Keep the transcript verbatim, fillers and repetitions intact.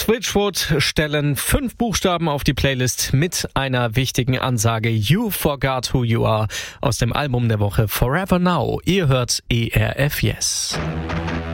Switchfoot stellen fünf Buchstaben auf die Playlist mit einer wichtigen Ansage. You Forgot Who You Are aus dem Album der Woche Forever Now. Ihr hört E R F Yes.